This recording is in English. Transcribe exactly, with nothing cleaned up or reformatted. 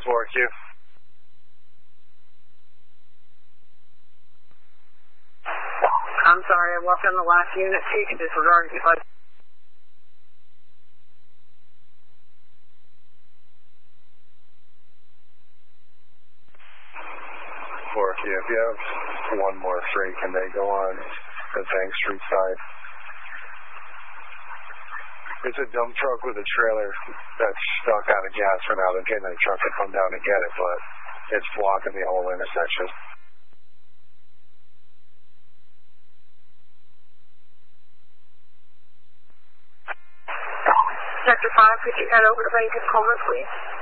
four Q. I'm sorry, I walked on the last unit. Chief, disregard if I... four Q, if you have one more free, can they go on the Bank Street side? It's a dump truck with a trailer that's stuck out of gas for now. They're getting a truck to come down and get it, but it's blocking the whole intersection. Sector five, could you head over to Vegas Coleman, please?